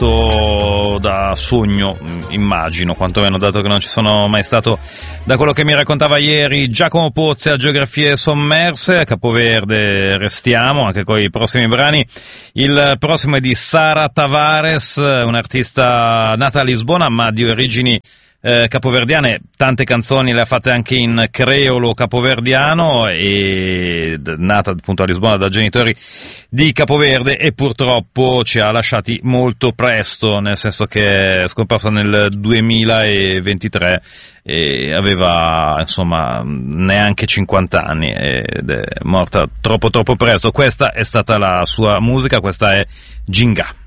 fatto da sogno, immagino, quantomeno, dato che non ci sono mai stato. Da quello che mi raccontava ieri Giacomo Pozzi a Geografie Sommerse. A Capoverde restiamo anche con i prossimi brani. Il prossimo è di Sara Tavares, un'artista nata a Lisbona ma di origini capoverdiane. Tante canzoni le ha fatte anche in creolo capoverdiano, e nata appunto a Lisbona da genitori di Capoverde, e purtroppo ci ha lasciati molto presto, nel senso che è scomparsa nel 2023 e aveva insomma neanche 50 anni ed è morta troppo presto. Questa è stata la sua musica, questa è Ginga.